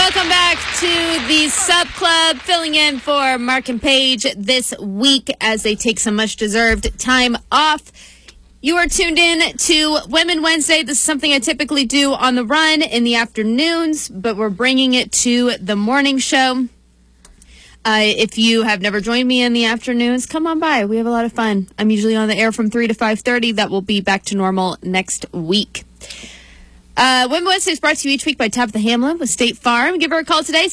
Welcome back to the Sub Club, filling in for Mark and Paige this week as they take some much-deserved time off. You are tuned in to Women Wednesday. This is something I typically do on the run in the afternoons, but we're bringing it to the morning show. If you have never joined me in the afternoons, come on by. We have a lot of fun. I'm usually on the air from 3 to 5:30. That will be back to normal next week. Women Wednesday is brought to you each week by Tabitha Hamlin with State Farm. Give her a call today,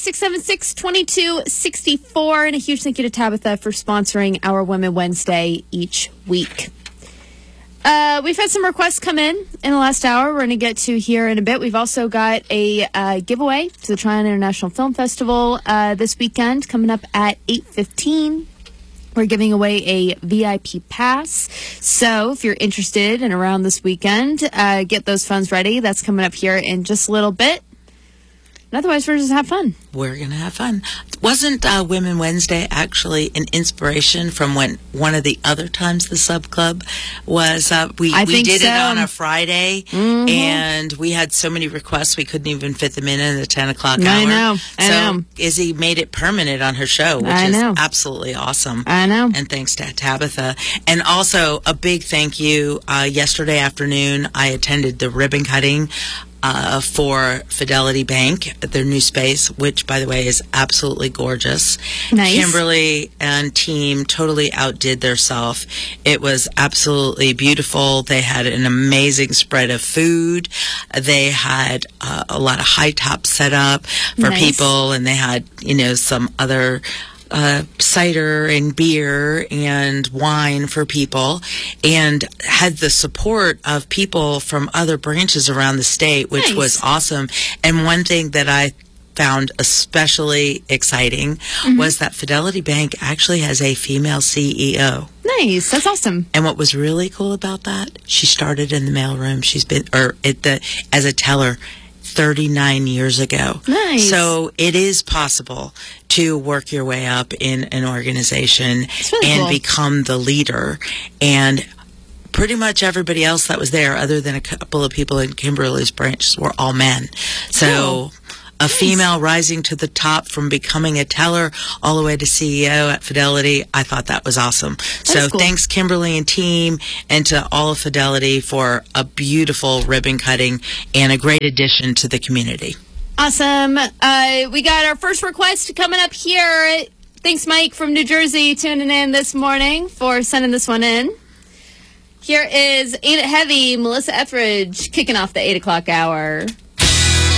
676-2264. And a huge thank you to Tabitha for sponsoring our Women Wednesday each week. We've had some requests come in the last hour. We're going to get to here in a bit. We've also got a giveaway to the Tryon International Film Festival this weekend coming up at 8:15. We're giving away a VIP pass. So if you're interested and around this weekend, get those funds ready. That's coming up here in just a little bit. And otherwise, we're just have fun. We're going to have fun. Wasn't Women Wednesday actually an inspiration from one of the other times the Sub Club was? We did it on a Friday, and we had so many requests we couldn't even fit them in the 10 o'clock hour. I know. Izzy made it permanent on her show, which is absolutely awesome. I know. And thanks to Tabitha. And also a big thank you. Yesterday afternoon, I attended the ribbon cutting for Fidelity Bank at their new space, which, by the way, is absolutely gorgeous. Nice. Kimberly and team totally outdid themselves. It was absolutely beautiful. They had an amazing spread of food. They had a lot of high tops set up for people, and they had, some other cider and beer and wine for people, and had the support of people from other branches around the state, which was awesome. And one thing that I found especially exciting was that Fidelity Bank actually has a female CEO. Nice. That's awesome. And what was really cool about that, she started in the mailroom. She's been as a teller 39 years ago. Nice. So it is possible to work your way up in an organization really become the leader. And pretty much everybody else that was there, other than a couple of people in Kimberly's branch, were all men. So a female rising to the top from becoming a teller all the way to CEO at Fidelity, I thought that was awesome. So thanks, Kimberly and team, and to all of Fidelity for a beautiful ribbon cutting and a great addition to the community. Awesome. We got our first request coming up here. Thanks, Mike from New Jersey, tuning in this morning for sending this one in. Here is Ain't It Heavy, Melissa Etheridge, kicking off the 8 o'clock hour.